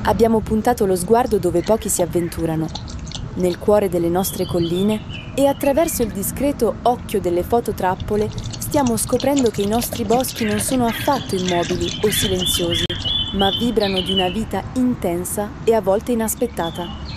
Abbiamo puntato lo sguardo dove pochi si avventurano, nel cuore delle nostre colline, e attraverso il discreto occhio delle fototrappole stiamo scoprendo che i nostri boschi non sono affatto immobili o silenziosi, ma vibrano di una vita intensa e a volte inaspettata.